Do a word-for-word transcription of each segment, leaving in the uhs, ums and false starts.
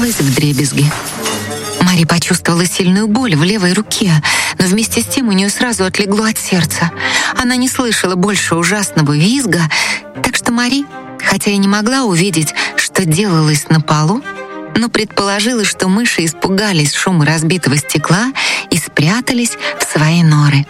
вдребезги. Мари почувствовала сильную боль в левой руке, но вместе с тем у нее сразу отлегло от сердца. Она не слышала больше ужасного визга, так что Мари, хотя и не могла увидеть, что делалось на полу, но предположила, что мыши испугались шума разбитого стекла и спрятались в свои норы.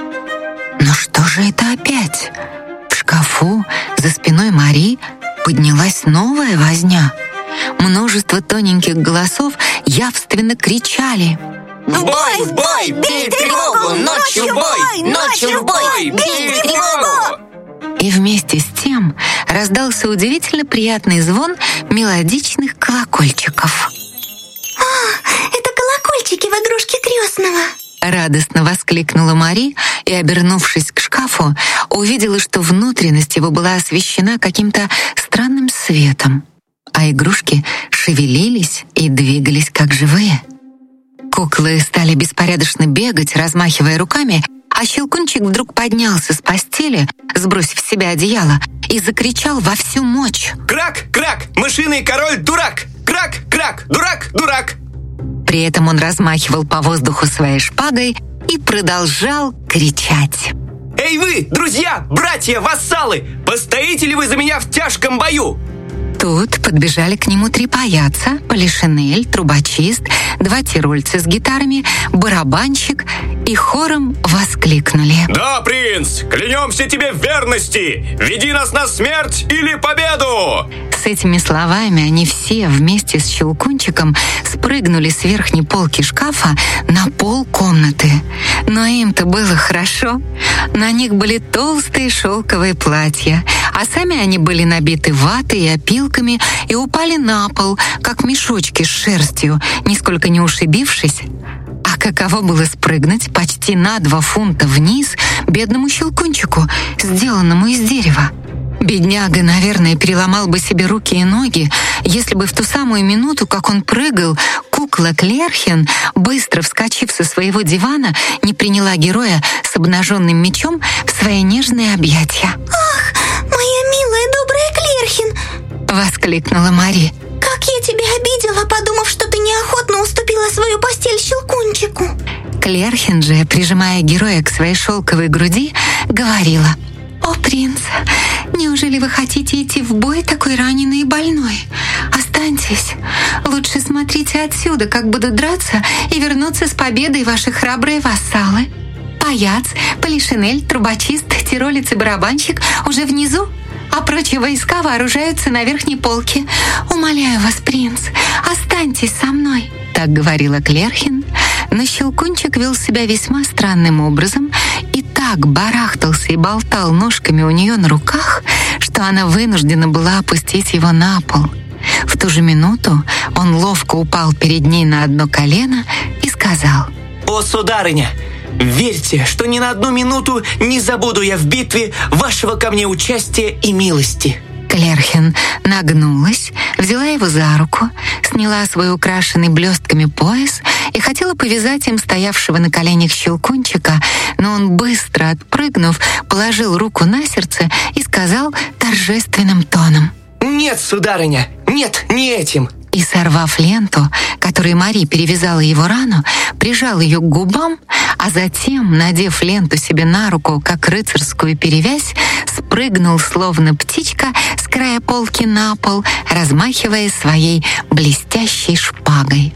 Но что же это опять? В шкафу за спиной Мари поднялась новая возня. Множество тоненьких голосов явственно кричали: «В бой, в бой, бей тревогу! Ночью в бой, ночью в бой, бей тревогу!» И вместе с тем раздался удивительно приятный звон мелодичных колокольчиков. «А, это колокольчики в игрушке крестного!» Радостно воскликнула Мари и, обернувшись к шкафу, увидела, что внутренность его была освещена каким-то странным светом, а игрушки шевелились и двигались как живые. Куклы стали беспорядочно бегать, размахивая руками, а Щелкунчик вдруг поднялся с постели, сбросив с себя одеяло, и закричал во всю мощь: «Крак, крак, мышиный король дурак! Крак, крак, дурак, дурак!» При этом он размахивал по воздуху своей шпагой и продолжал кричать: «Эй вы, друзья, братья, вассалы! Постоите ли вы за меня в тяжком бою?» Тут подбежали к нему три паяца: полишинель, трубочист, два тирольца с гитарами, барабанщик, и хором воскликнули: «Да, принц, клянемся тебе в верности! Веди нас на смерть или победу!» С этими словами они все вместе с Щелкунчиком спрыгнули с верхней полки шкафа на пол комнаты. Но им-то было хорошо. На них были толстые шелковые платья, а сами они были набиты ватой и опилками и упали на пол, как мешочки с шерстью, нисколько не ушибившись. А каково было спрыгнуть почти на два фунта вниз бедному Щелкунчику, сделанному из дерева? Бедняга, наверное, переломал бы себе руки и ноги, если бы в ту самую минуту, как он прыгал, кукла Клерхен, быстро вскочив со своего дивана, не приняла героя с обнаженным мечом в свои нежные объятия. «Ах, моя милая добрая Клерхен!» — воскликнула Мари. «Как я тебя обидела, подумав, что ты неохотно уступила свою постель Щелкунчику!» Клерхен же, прижимая героя к своей шелковой груди, говорила: «О, принц, неужели вы хотите идти в бой такой раненый и больной? Останьтесь. Лучше смотрите отсюда, как будут драться, и вернуться с победой ваши храбрые вассалы. Паяц, полишинель, трубочист, тиролец и барабанщик уже внизу, а прочие войска вооружаются на верхней полке. Умоляю вас, принц, останьтесь со мной». Так говорила Клерхен, но Щелкунчик вел себя весьма странным образом и так барахтался и болтал ножками у нее на руках, что она вынуждена была опустить его на пол. В ту же минуту он ловко упал перед ней на одно колено и сказал: «О, сударыня, верьте, что ни на одну минуту не забуду я в битве вашего ко мне участия и милости». Клерхен нагнулась, взяла его за руку, сняла свой украшенный блестками пояс и хотела повязать им стоявшего на коленях Щелкунчика, но он, быстро отпрыгнув, положил руку на сердце и сказал торжественным тоном: «Нет, сударыня, нет, не этим». И, сорвав ленту, которой Мари перевязала его рану, прижал ее к губам, а затем, надев ленту себе на руку, как рыцарскую перевязь, спрыгнул, словно птичка, с края полки на пол, размахивая своей блестящей шпагой.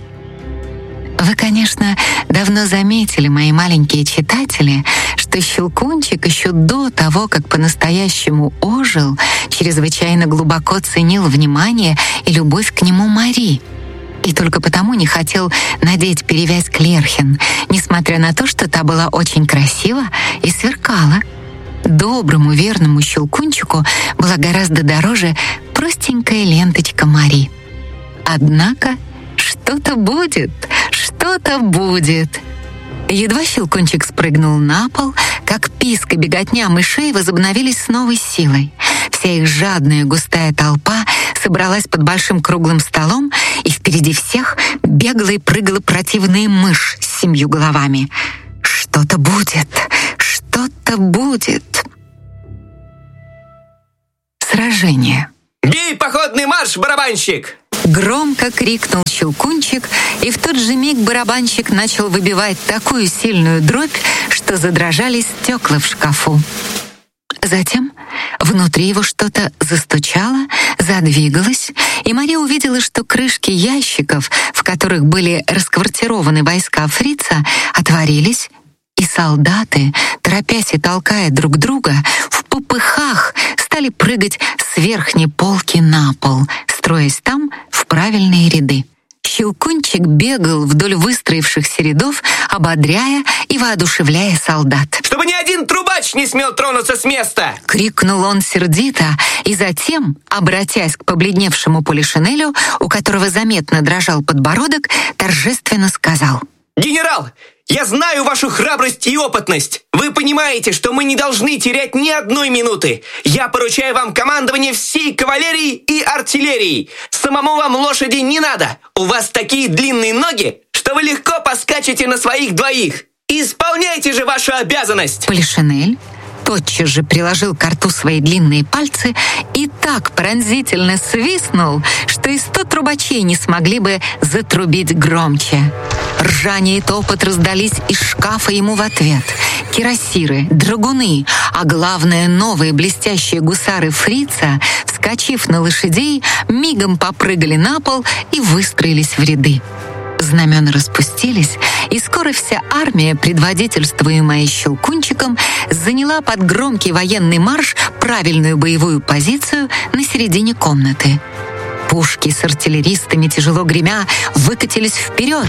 Вы, конечно, давно заметили, мои маленькие читатели, что Щелкунчик еще до того, как по-настоящему ожил, чрезвычайно глубоко ценил внимание и любовь к нему Мари. И только потому не хотел надеть перевязь Клерхен, несмотря на то, что та была очень красива и сверкала. Доброму, верному Щелкунчику была гораздо дороже простенькая ленточка Мари. Однако что-то будет, что-то будет. Едва Щелкунчик спрыгнул на пол, как писк и беготня мышей возобновились с новой силой. Вся их жадная густая толпа собралась под большим круглым столом, и впереди всех бегала и прыгала противная мышь с семью головами. Что-то будет, что-то будет. Сражение. «Бей походный марш, барабанщик!» Громко крикнул Щелкунчик, и в тот же миг барабанщик начал выбивать такую сильную дробь, что задрожали стекла в шкафу. Затем внутри его что-то застучало, задвигалось, и Мария увидела, что крышки ящиков, в которых были расквартированы войска фрица, отворились, и солдаты, торопясь и толкая друг друга, в попыхах стали прыгать с верхней полки на пол, строясь там в правильные ряды. Щелкунчик бегал вдоль выстроившихся рядов, ободряя и воодушевляя солдат. «Чтобы ни один трубач не смел тронуться с места!» — крикнул он сердито, и затем, обратясь к побледневшему Полишинелю, у которого заметно дрожал подбородок, торжественно сказал: «Генерал, я знаю вашу храбрость и опытность. Вы понимаете, что мы не должны терять ни одной минуты. Я поручаю вам командование всей кавалерией и артиллерией. Самому вам лошади не надо. У вас такие длинные ноги, что вы легко поскачете на своих двоих. Исполняйте же вашу обязанность!» Полишинель тотчас же приложил к рту свои длинные пальцы и так пронзительно свистнул, что и сто трубачей не смогли бы затрубить громче. Ржание и топот раздались из шкафа ему в ответ. Кирасиры, драгуны, а главное, новые блестящие гусары фрица, вскочив на лошадей, мигом попрыгали на пол и выстроились в ряды. Знамена распустились, и скоро вся армия, предводительствуемая Щелкунчиком, заняла под громкий военный марш правильную боевую позицию на середине комнаты. Пушки с артиллеристами, тяжело гремя, выкатились вперед.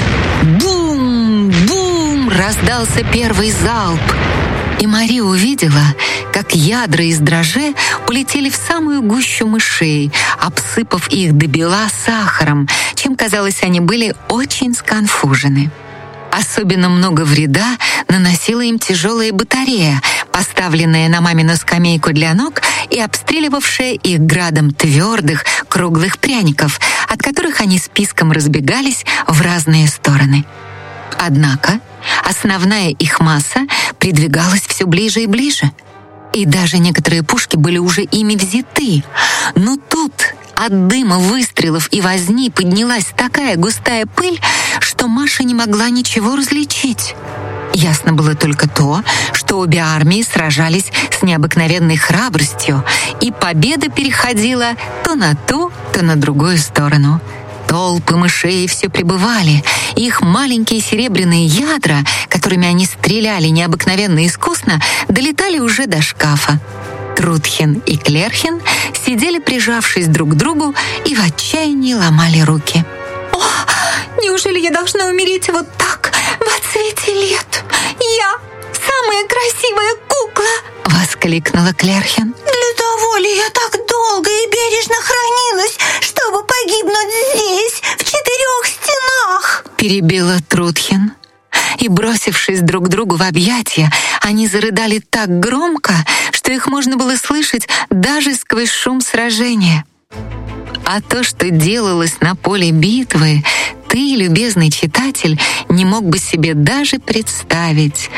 Бум! Бум! Раздался первый залп. И Мария увидела, как ядра из дрожжей полетели в самую гущу мышей, обсыпав их до бела сахаром, чем, казалось, они были очень сконфужены. Особенно много вреда наносила им тяжелая батарея, поставленная на мамину скамейку для ног и обстреливавшая их градом твердых, круглых пряников, от которых они списком разбегались в разные стороны. Однако основная их масса придвигалась все ближе и ближе, и даже некоторые пушки были уже ими взяты. Но тут от дыма выстрелов и возни поднялась такая густая пыль, что Маша не могла ничего различить. Ясно было только то, что обе армии сражались с необыкновенной храбростью, и победа переходила то на ту, то на другую сторону. Толпы мышей все прибывали, и их маленькие серебряные ядра, которыми они стреляли необыкновенно искусно, долетали уже до шкафа. Трутхен и Клерхен сидели, прижавшись друг к другу, и в отчаянии ломали руки. «О, неужели я должна умереть вот так, в отсвете лет? Я самая красивая кукла!» — воскликнула Клерхен. «Для того ли я так долго и бережно хранилась, чтобы погибнуть здесь, в четырех стенах?» — перебила Трутхен. И, бросившись друг к другу в объятия, они зарыдали так громко, что их можно было слышать даже сквозь шум сражения. А то, что делалось на поле битвы, ты, любезный читатель, не мог бы себе даже представить.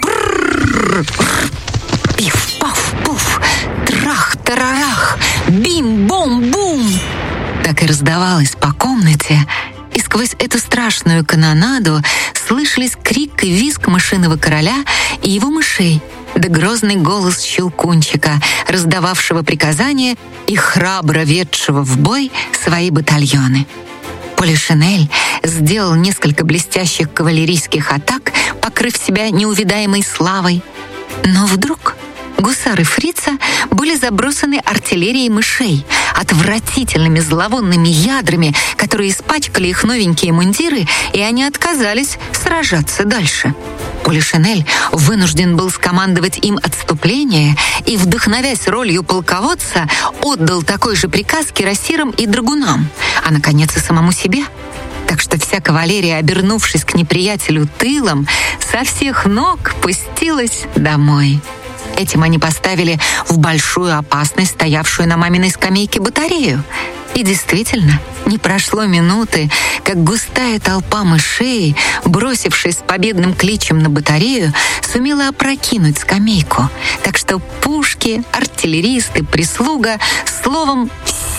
Пиф-паф-пуф, трах-тарарах, бим-бом-бум. Так и раздавалось по комнате, и сквозь эту страшную канонаду слышались крик и визг мышиного короля и его мышей, да грозный голос Щелкунчика, раздававшего приказания и храбро ведшего в бой свои батальоны. Полишинель сделал несколько блестящих кавалерийских атак, покрыв себя неувидаемой славой. Но вдруг гусары фрица были забросаны артиллерией мышей, отвратительными зловонными ядрами, которые испачкали их новенькие мундиры, и они отказались сражаться дальше. Полишинель вынужден был скомандовать им отступление и, вдохновясь ролью полководца, отдал такой же приказ кирасирам и драгунам, а, наконец, и самому себе. Так что вся кавалерия, обернувшись к неприятелю тылом, со всех ног пустилась домой. Этим они поставили в большую опасность стоявшую на маминой скамейке батарею. И действительно, не прошло минуты, как густая толпа мышей, бросившись с победным кличем на батарею, сумела опрокинуть скамейку. Так что пушки, артиллеристы, прислуга, словом,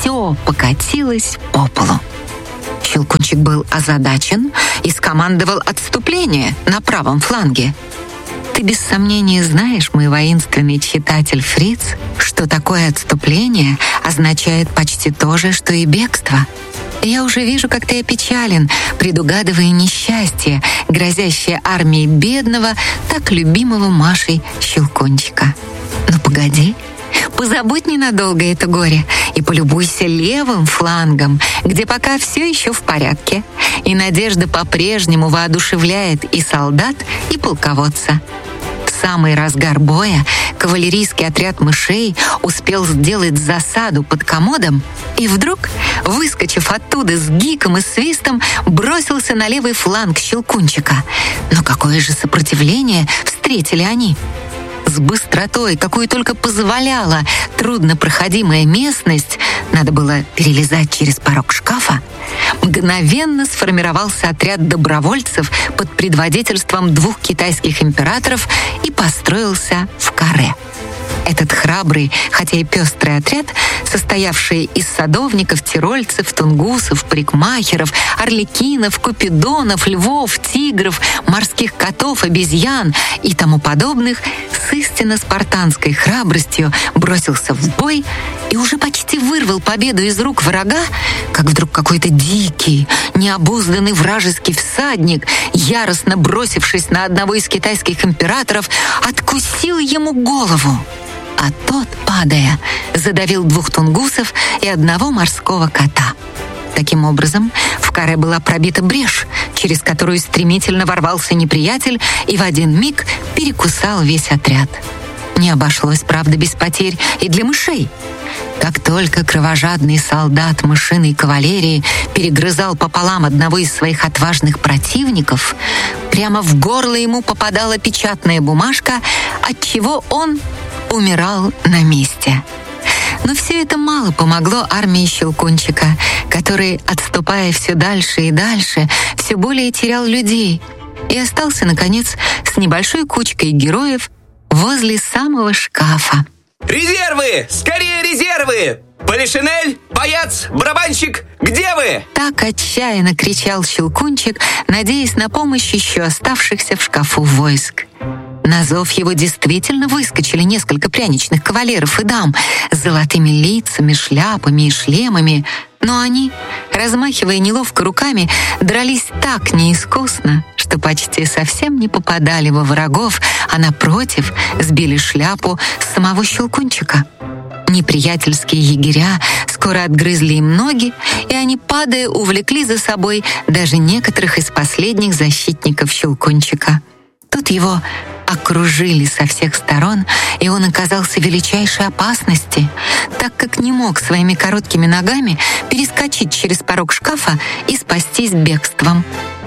все покатилось по полу. Щелкунчик был озадачен и скомандовал отступление на правом фланге. Ты без сомнения знаешь, мой воинственный читатель Фриц, что такое отступление означает почти то же, что и бегство. Я уже вижу, как ты опечален, предугадывая несчастье, грозящее армии бедного, так любимого Машей Щелкунчика. Но погоди, позабудь ненадолго это горе и полюбуйся левым флангом, где пока все еще в порядке, и надежда по-прежнему воодушевляет и солдат, и полководца. В самый разгар боя кавалерийский отряд мышей успел сделать засаду под комодом и вдруг, выскочив оттуда с гиком и свистом, бросился на левый фланг Щелкунчика. Но какое же сопротивление встретили они! С быстротой, какую только позволяла труднопроходимая местность, надо было перелезать через порог шкафа, мгновенно сформировался отряд добровольцев под предводительством двух китайских императоров и построился в каре. Этот храбрый, хотя и пестрый отряд, состоявший из садовников, тирольцев, тунгусов, парикмахеров, орликинов, купидонов, львов, тигров, морских котов, обезьян и тому подобных, с истинно спартанской храбростью бросился в бой и уже почти вырвал победу из рук врага, как вдруг какой-то дикий, необузданный вражеский всадник, яростно бросившись на одного из китайских императоров, откусил ему голову. А тот, падая, задавил двух тунгусов и одного морского кота. Таким образом, в каре была пробита брешь, через которую стремительно ворвался неприятель и в один миг перекусал весь отряд. Не обошлось, правда, без потерь и для мышей. Как только кровожадный солдат мышиной кавалерии перегрызал пополам одного из своих отважных противников, прямо в горло ему попадала печатная бумажка, отчего он умирал на месте. Но все это мало помогло армии Щелкунчика, который, отступая все дальше и дальше, все более терял людей и остался, наконец, с небольшой кучкой героев возле самого шкафа. Резервы! Скорее резервы! Полишинель, паяц, барабанщик, где вы? Так отчаянно кричал Щелкунчик, надеясь на помощь еще оставшихся в шкафу войск. На зов его действительно выскочили несколько пряничных кавалеров и дам с золотыми лицами, шляпами и шлемами, но они, размахивая неловко руками, дрались так неискусно, что почти совсем не попадали во врагов, а напротив сбили шляпу с самого Щелкунчика. Неприятельские егеря скоро отгрызли им ноги, и они, падая, увлекли за собой даже некоторых из последних защитников Щелкунчика. Тут его окружили со всех сторон, и он оказался в величайшей опасности, так как не мог своими короткими ногами перескочить через порог шкафа и спастись бегством.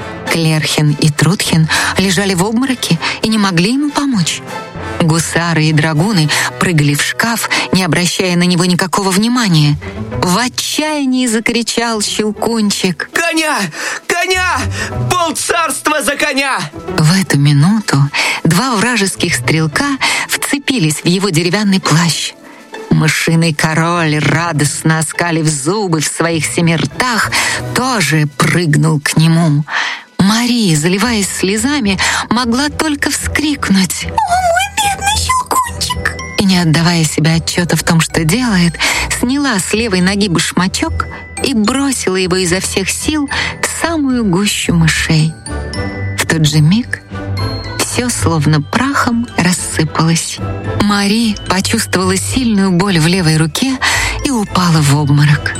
Клерхен и Трутхен лежали в обмороке и не могли ему помочь. Гусары и драгуны прыгали в шкаф, не обращая на него никакого внимания. В отчаянии закричал Щелкунчик: «Коня! Коня! Полцарства за коня!» В эту минуту два вражеских стрелка вцепились в его деревянный плащ. Мышиный король, радостно оскалив зубы в своих семи ртах, тоже прыгнул к нему. Мария, заливаясь слезами, могла только вскрикнуть: «О, мой бедный Щелкунчик!» И, не отдавая себе отчета в том, что делает, сняла с левой ноги башмачок и бросила его изо всех сил в самую гущу мышей. В тот же миг все словно прахом рассыпалось. Мари почувствовала сильную боль в левой руке и упала в обморок.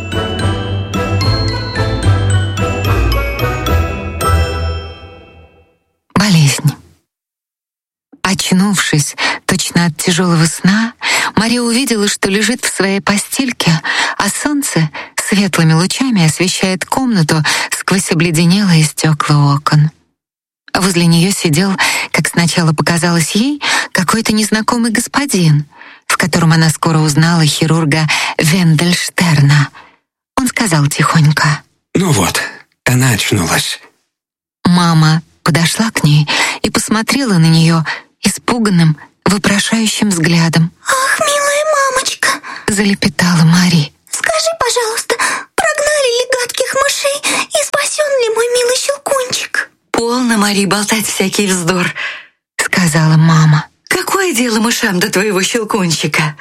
Болезнь. Очнувшись точно от тяжелого сна, Мария увидела, что лежит в своей постельке, а солнце светлыми лучами освещает комнату сквозь обледенелые стекла окон. Возле нее сидел, как сначала показалось ей, какой-то незнакомый господин, в котором она скоро узнала хирурга Вендельштерна. Он сказал тихонько: «Ну вот, она очнулась». Мама подошла к ней и посмотрела на нее испуганным, вопрошающим взглядом. «Ах, милая мамочка!» — залепетала Мари. Скажи, пожалуйста, прогнали ли гадких мышей и спасен ли мой милый Щелкунчик? Полно, Мари, болтать всякий вздор, сказала мама. Какое дело мышам до твоего Щелкунчика?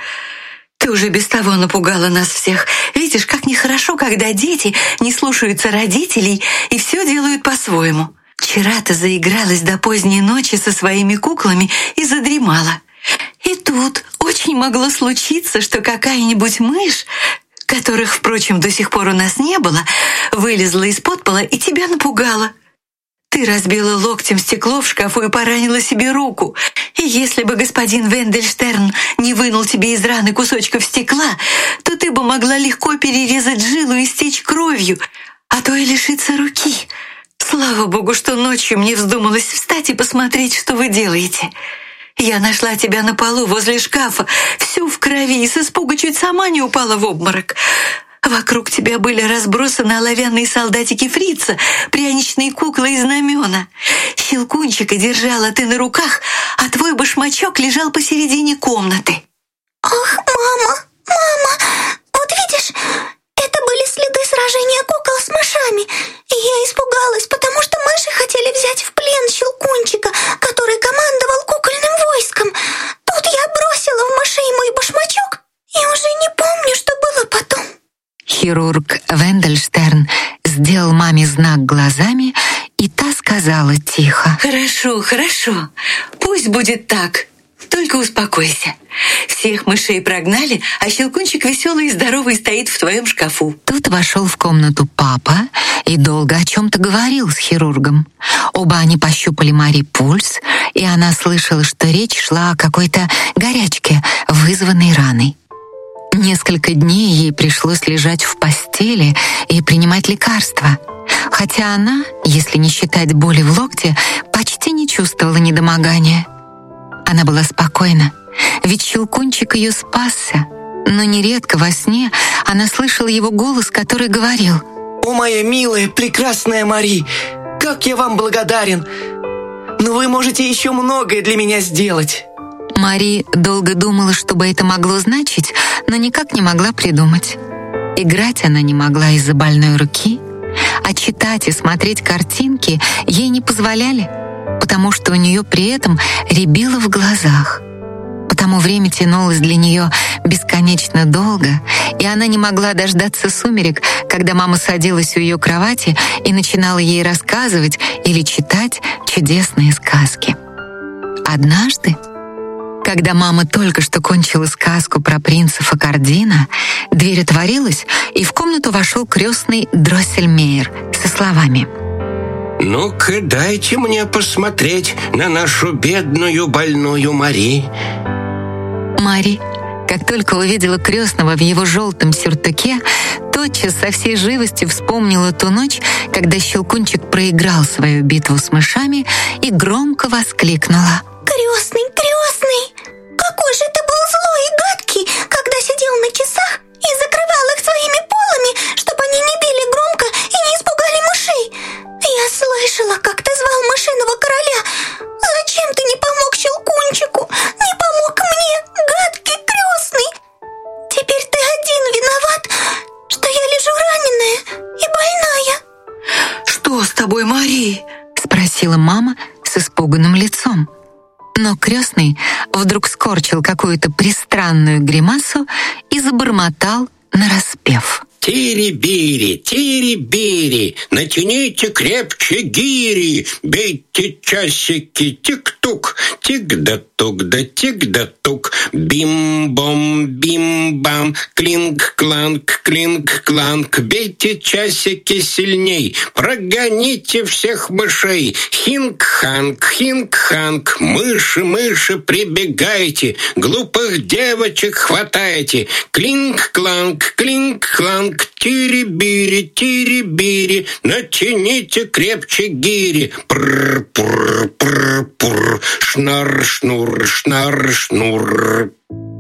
Ты уже без того напугала нас всех. Видишь, как нехорошо, когда дети не слушаются родителей и все делают по-своему. Вчера ты заигралась до поздней ночи со своими куклами и задремала. И тут очень могло случиться, что какая-нибудь мышь, которых, впрочем, до сих пор у нас не было, вылезла из-под пола и тебя напугала. Ты разбила локтем стекло в шкафу и поранила себе руку. И если бы господин Вендельштерн не вынул тебе из раны кусочков стекла, то ты бы могла легко перерезать жилу и стечь кровью, а то и лишиться руки. Слава богу, что ночью мне вздумалось встать и посмотреть, что вы делаете. Я нашла тебя на полу возле шкафа, всю в крови, и с испуга чуть сама не упала в обморок. Вокруг тебя были разбросаны оловянные солдатики фрица, пряничные куклы и знамена. Щелкунчика держала ты на руках, а твой башмачок лежал посередине комнаты. Ах, мама, мама, вот видишь, это были следы сражения кукол с мышами. И я испугалась, потому что мыши хотели взять в плен Щелкунчика, который командовал кукольным войском. Тут я бросила в мышей мой башмачок и уже не помню, что было потом. Хирург Вендельштерн сделал маме знак глазами, и та сказала тихо: «Хорошо, хорошо, пусть будет так, только успокойся. Всех мышей прогнали, а Щелкунчик веселый и здоровый стоит в твоем шкафу». Тут вошел в комнату папа и долго о чем-то говорил с хирургом. Оба они пощупали Мари пульс, и она слышала, что речь шла о какой-то горячке, вызванной раной. Несколько дней ей пришлось лежать в постели и принимать лекарства, хотя она, если не считать боли в локте, почти не чувствовала недомогания. Она была спокойна, ведь Щелкунчик ее спасся, но нередко во сне она слышала его голос, который говорил: «О, моя милая, прекрасная Мари, как я вам благодарен! Но вы можете еще многое для меня сделать». Мари долго думала, что бы это могло значить, но никак не могла придумать. Играть она не могла из-за больной руки, а читать и смотреть картинки ей не позволяли, потому что у нее при этом рябило в глазах. Потому время тянулось для нее бесконечно долго, и она не могла дождаться сумерек, когда мама садилась у ее кровати и начинала ей рассказывать или читать чудесные сказки. Однажды, когда мама только что кончила сказку про принца Факардина, дверь отворилась, и в комнату вошел крестный Дроссельмейер со словами: «Ну-ка, дайте мне посмотреть на нашу бедную больную Мари». Мари, как только увидела крестного в его желтом сюртуке, тотчас со всей живостью вспомнила ту ночь, когда Щелкунчик проиграл свою битву с мышами, и громко воскликнула: «Крестный, крестный! Какой же ты был злой и гадкий, когда сидел на часах и закрывал их своими полами, чтобы они не били громко и не испугали мышей! Я слышала, как ты звал мышиного короля. Зачем ты не помог Щелкунчику? Не помог мне, гадкий крестный! Теперь ты один виноват, что я лежу раненая и больная». «Что с тобой, Мари?» — спросила мама с испуганным лицом. Но крестный вдруг скорчил какую-то пристранную гримасу и забормотал нараспев: «Тири-бири, тири-бири, натяните крепче гири, бейте часики, тик-тук, тик-да-тук, да тик-да-тук, бим-бом, бим-бам, клинк-кланк, клинк-кланк, бейте часики сильней, прогоните всех мышей, хинг-ханг, хинг-ханг, мыши-мыши, прибегайте, глупых девочек хватайте, клинк-кланк, клинк-кланк, тири-бири, тири-бири, натяните крепче гири. Пр-пр-пр-пр, шнар-шнур, шнар-шнур».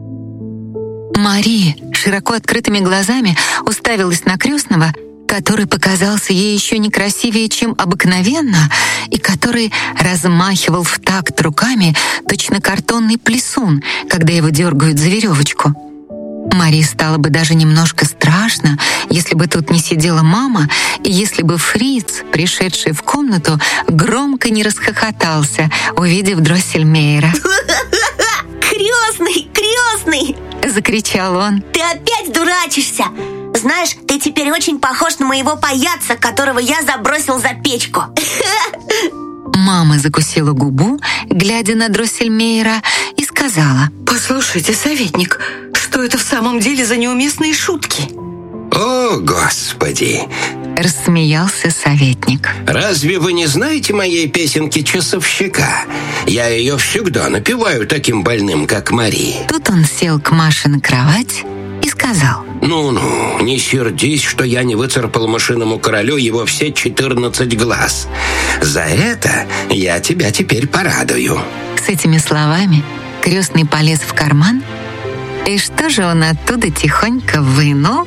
Мари широко открытыми глазами уставилась на крестного, который показался ей еще некрасивее, чем обыкновенно, и который размахивал в такт руками точно картонный плесун, когда его дергают за веревочку. Мари стало бы даже немножко страшно, если бы тут не сидела мама, и если бы Фриц, пришедший в комнату, громко не расхохотался, увидев Дроссельмейера. «Крестный, крестный!» — закричал он. «Ты опять дурачишься! Знаешь, ты теперь очень похож на моего паяца, которого я забросил за печку!» Мама закусила губу, глядя на Дроссельмейера, и сказала: «Послушайте, советник, что это в самом деле за неуместные шутки?» «О, Господи!» — рассмеялся советник. «Разве вы не знаете моей песенки «Часовщика»? Я ее всегда напеваю таким больным, как Мари». Тут он сел к Маше на кровать и сказал: «Ну-ну, не сердись, что я не выцарапал мышиному королю его все четырнадцать глаз. За это я тебя теперь порадую». С этими словами крестный полез в карман, и что же он оттуда тихонько вынул?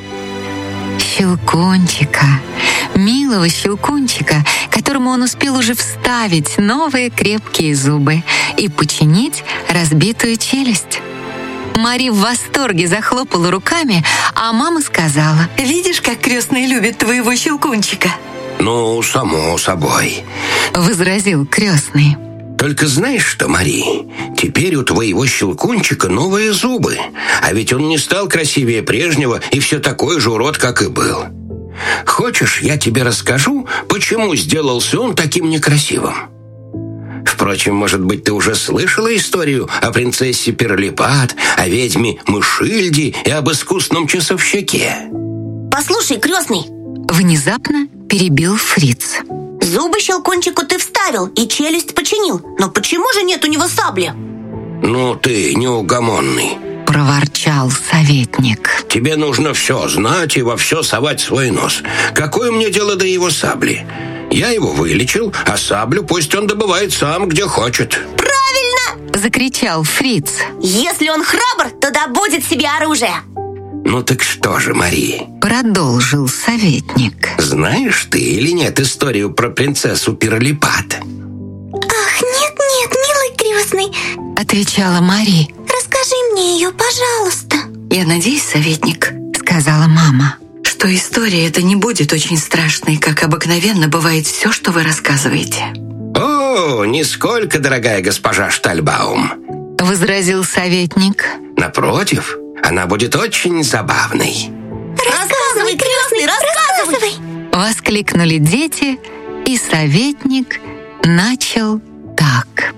Щелкунчика, милого щелкунчика, которому он успел уже вставить новые крепкие зубы и починить разбитую челюсть. Мари в восторге захлопала руками, а мама сказала: «Видишь, как крестный любит твоего щелкунчика?» «Ну, само собой», — возразил крестный. «Только знаешь что, Мари, теперь у твоего щелкунчика новые зубы, а ведь он не стал красивее прежнего и все такой же урод, как и был. Хочешь, я тебе расскажу, почему сделался он таким некрасивым? Впрочем, может быть, ты уже слышала историю о принцессе Пирлипат, о ведьме Мышильде и об искусном часовщике?» «Послушай, крестный!» — внезапно перебил Фриц. «Зубы щелкунчику ты вставил и челюсть починил, но почему же нет у него сабли?» «Ну ты неугомонный», — проворчал советник. «тебе нужно все знать и во все совать свой нос. Какое мне дело до его сабли? Я его вылечил, а саблю пусть он добывает сам, где хочет». «Правильно!» — закричал Фриц. «Если он храбр, то добудет себе оружие». «Ну так что же, Мари?» — продолжил советник. «Знаешь ты или нет историю про принцессу Пирлипат?» «Ах, нет-нет, милый крестный!» — отвечала Мари. «Расскажи мне ее, пожалуйста». «Я надеюсь, советник, — сказала мама, — что история эта не будет очень страшной, как обыкновенно бывает все, что вы рассказываете». «О, нисколько, дорогая госпожа Штальбаум!» — возразил советник. «Напротив, она будет очень забавной». «Рассказывай, крестный, рассказывай!» — воскликнули дети, и советник начал так.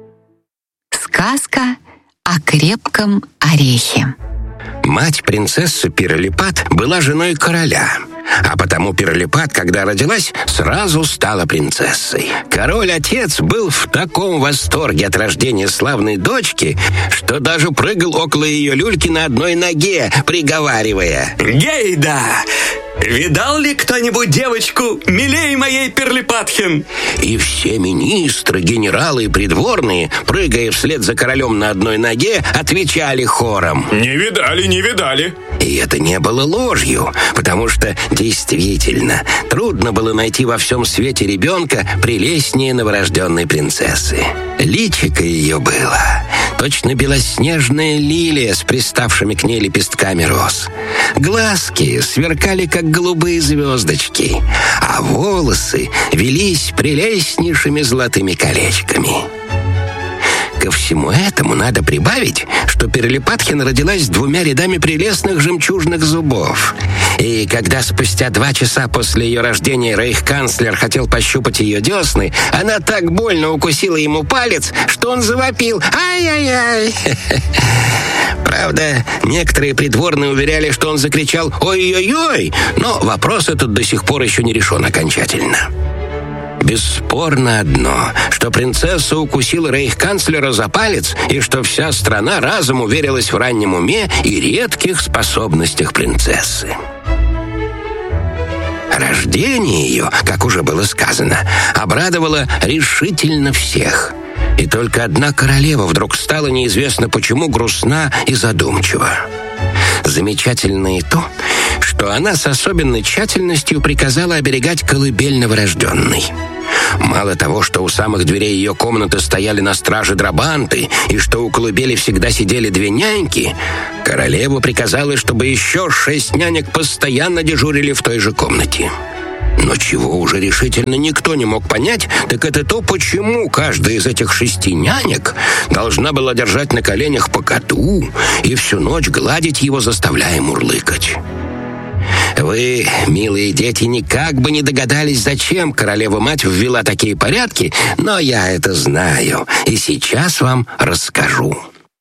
Сказка о крепком орехе. Мать принцессы Пирлипат была женой короля, а потому Пирлипат, когда родилась, сразу стала принцессой. Король-отец был в таком восторге от рождения славной дочки, что даже прыгал около ее люльки на одной ноге, приговаривая: «Гейда! Видал ли кто-нибудь девочку милей моей Пирлипатхен?» И все министры, генералы и придворные, прыгая вслед за королем на одной ноге, отвечали хором: «Не видали, не видали». И это не было ложью, потому что действительно трудно было найти во всем свете ребенка прелестнее новорожденной принцессы. Личико ее было точно белоснежная лилия с приставшими к ней лепестками роз. Глазки сверкали, как голубые звездочки, а волосы велись прелестнейшими золотыми колечками. Ко всему этому надо прибавить, что Пирлипатхен родилась с двумя рядами прелестных жемчужных зубов. И когда спустя два часа после ее рождения рейхканцлер хотел пощупать ее десны, она так больно укусила ему палец, что он завопил: «Ай-яй-яй!» Правда, некоторые придворные уверяли, что он закричал «Ой-ой-ой!», но вопрос этот до сих пор еще не решен окончательно. Бесспорно одно, что принцесса укусила рейхканцлера за палец, и что вся страна разом уверилась в раннем уме и редких способностях принцессы. Рождение ее, как уже было сказано, обрадовало решительно всех. И только одна королева вдруг стала неизвестно почему грустна и задумчива. Замечательно и то, что она с особенной тщательностью приказала оберегать колыбель новорожденной. Мало того, что у самых дверей ее комнаты стояли на страже драбанты, и что у колыбели всегда сидели две няньки, королева приказала, чтобы еще шесть нянек постоянно дежурили в той же комнате. Но чего уже решительно никто не мог понять, так это то, почему каждая из этих шести нянек должна была держать на коленях по коту и всю ночь гладить его, заставляя мурлыкать. Вы, милые дети, никак бы не догадались, зачем королева-мать ввела такие порядки, но я это знаю, и сейчас вам расскажу.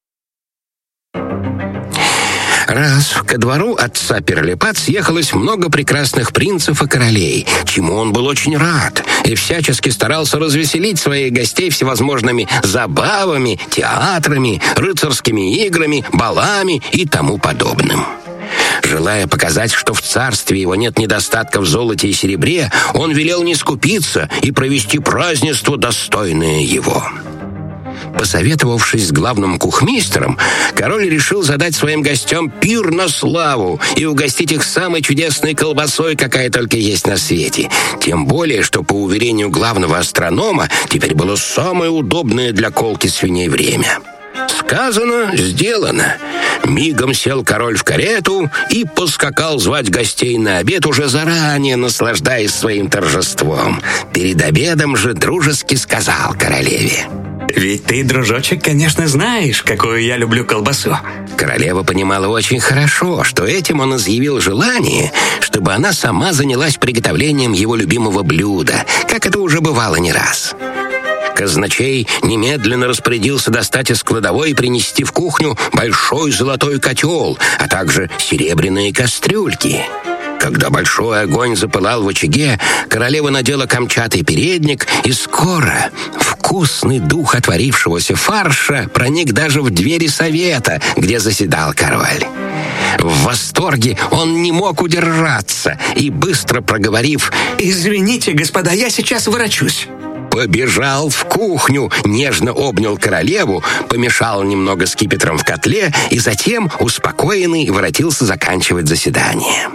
Раз ко двору отца Перлипат съехалось много прекрасных принцев и королей, чему он был очень рад, и всячески старался развеселить своих гостей всевозможными забавами, театрами, рыцарскими играми, балами и тому подобным. Желая показать, что в царстве его нет недостатка в золоте и серебре, он велел не скупиться и провести празднество, достойное его. Посоветовавшись с главным кухмистером, король решил задать своим гостям пир на славу и угостить их самой чудесной колбасой, какая только есть на свете. Тем более, что, по уверению главного астронома, теперь было самое удобное для колки свиней время. Сказано, сделано. Мигом сел король в карету и поскакал звать гостей на обед, уже заранее наслаждаясь своим торжеством. Перед обедом же дружески сказал королеве: «Ведь ты, дружочек, конечно, знаешь, какую я люблю колбасу». Королева понимала очень хорошо, что этим он изъявил желание, чтобы она сама занялась приготовлением его любимого блюда, как это уже бывало не раз. Казначей немедленно распорядился достать из кладовой и принести в кухню большой золотой котел, а также серебряные кастрюльки. Когда большой огонь запылал в очаге, королева надела камчатый передник, и скоро вкусный дух отварившегося фарша проник даже в двери совета, где заседал король. В восторге он не мог удержаться и, быстро проговорив «Извините, господа, я сейчас ворочусь», побежал в кухню, нежно обнял королеву, помешал немного скипетром в котле и затем, успокоенный, воротился заканчивать заседание.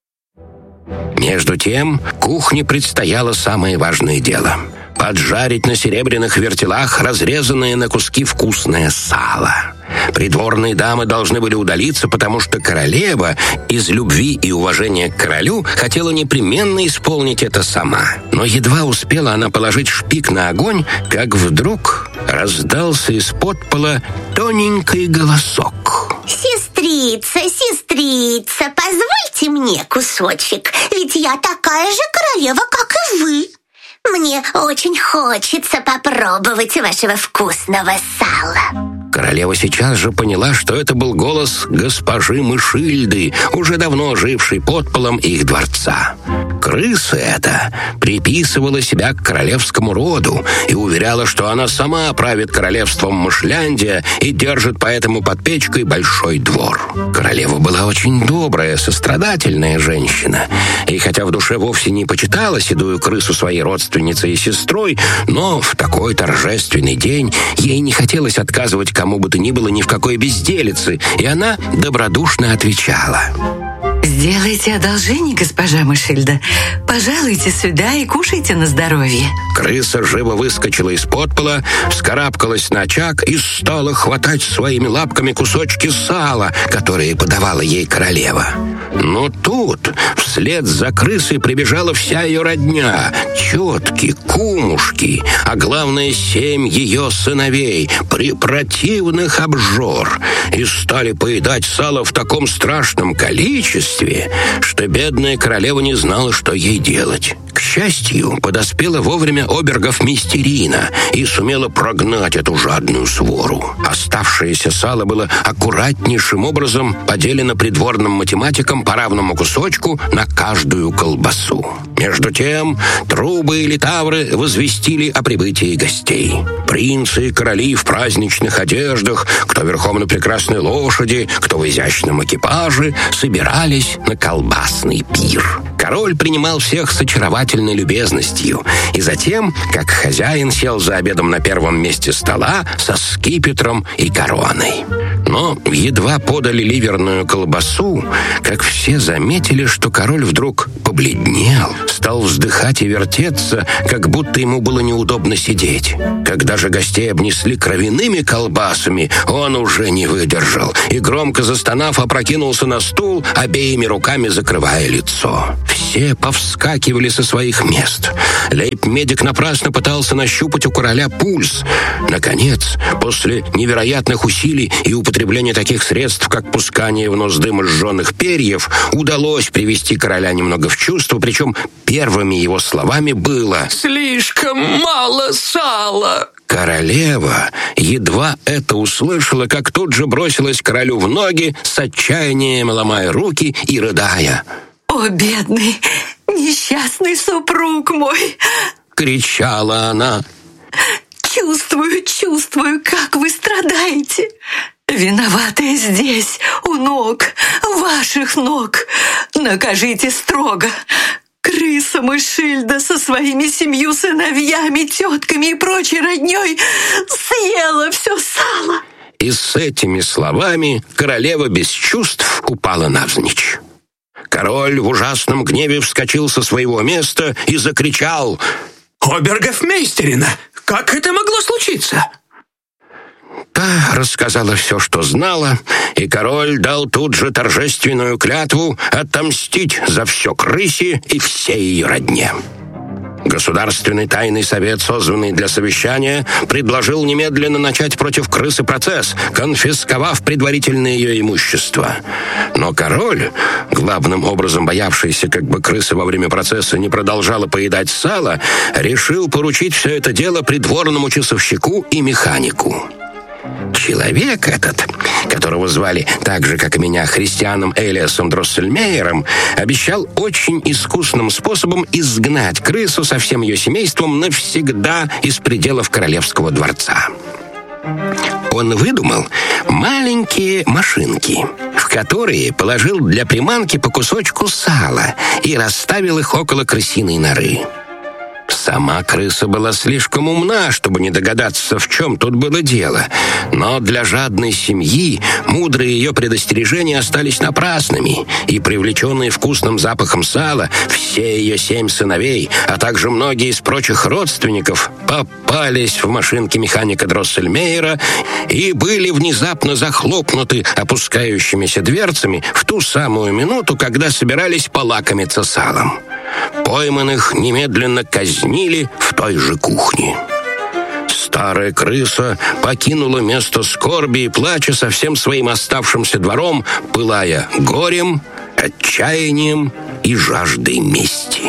Между тем, кухне предстояло самое важное дело — поджарить на серебряных вертелах разрезанное на куски вкусное сало. Придворные дамы должны были удалиться, потому что королева из любви и уважения к королю хотела непременно исполнить это сама. Но едва успела она положить шпик на огонь, как вдруг раздался из-под пола тоненький голосок. «Сестрица, сестрица, позвольте мне кусочек, ведь я такая же королева, как и вы. Мне очень хочется попробовать вашего вкусного сала». Королева сейчас же поняла, что это был голос госпожи Мышильды, уже давно жившей под полом их дворца. Крыса эта приписывала себя к королевскому роду и уверяла, что она сама правит королевством Мышляндия и держит поэтому под печкой большой двор. Королева была очень добрая, сострадательная женщина, и хотя в душе вовсе не почитала седую крысу своей родственницей и сестрой, но в такой торжественный день ей не хотелось отказывать кому бы то ни было ни в какой безделице, и она добродушно отвечала: «Сделайте одолжение, госпожа Мышильда. Пожалуйте сюда и кушайте на здоровье». Крыса живо выскочила из-под пола, вскарабкалась на очаг и стала хватать своими лапками кусочки сала, которые подавала ей королева. Но тут вслед за крысой прибежала вся ее родня, тетки, кумушки, а главное семь ее сыновей, препротивных обжор, и стали поедать сало в таком страшном количестве, что бедная королева не знала, что ей делать. К счастью, подоспела вовремя обергов-мистерина и сумела прогнать эту жадную свору. Оставшееся сало было аккуратнейшим образом поделено придворным математикам по равному кусочку на каждую колбасу. Между тем, трубы и литавры возвестили о прибытии гостей. Принцы и короли в праздничных одеждах, кто верхом на прекрасной лошади, кто в изящном экипаже, собирались на колбасный пир. Король принимал всех с очаровательной любезностью, и затем, как хозяин, сел за обедом на первом месте стола со скипетром и короной. Но едва подали ливерную колбасу, как все заметили, что король вдруг побледнел, стал вздыхать и вертеться, как будто ему было неудобно сидеть. Когда же гостей обнесли кровяными колбасами, он уже не выдержал и, громко застонав, опрокинулся на стул, обеими руками закрывая лицо. Все повскакивали со своих мест. Лейб-медик напрасно пытался нащупать у короля пульс. Наконец, после невероятных усилий и употребления таких средств, как пускание в нос дыма сжженных перьев, удалось привести короля немного в чувство, причем первыми его словами было «Слишком мало сала». Королева едва это услышала, как тут же бросилась королю в ноги, с отчаянием ломая руки и рыдая. «О, бедный, несчастный супруг мой!» — кричала она. «Чувствую, чувствую, как вы страдаете. Виноватая здесь, у ног, ваших ног. Накажите строго. Крыса Мышильда со своими семью сыновьями, тетками и прочей родней съела все сало». И с этими словами королева без чувств упала навзничь. Король в ужасном гневе вскочил со своего места и закричал: «Обергофмейстерина, как это могло случиться?» Та рассказала все, что знала, и король дал тут же торжественную клятву отомстить за все крысе и всей ее родне. Государственный тайный совет, созванный для совещания, предложил немедленно начать против крысы процесс, конфисковав предварительно ее имущество. Но король, главным образом боявшийся, как бы крыса во время процесса не продолжала поедать сало, решил поручить все это дело придворному часовщику и механику. Человек этот, которого звали так же, как и меня, Христианом Элиасом Дроссельмейером, обещал очень искусным способом изгнать крысу со всем ее семейством навсегда из пределов королевского дворца. Он выдумал маленькие машинки, в которые положил для приманки по кусочку сала и расставил их около крысиной норы. Сама крыса была слишком умна, чтобы не догадаться, в чем тут было дело. Но для жадной семьи мудрые ее предостережения остались напрасными, и, привлеченные вкусным запахом сала, все ее семь сыновей, а также многие из прочих родственников попались в машинки механика Дроссельмейера и были внезапно захлопнуты опускающимися дверцами в ту самую минуту, когда собирались полакомиться салом. Пойманных немедленно казнили в той же кухне. Старая крыса покинула место скорби и плача со всем своим оставшимся двором, пылая горем, отчаянием и жаждой мести.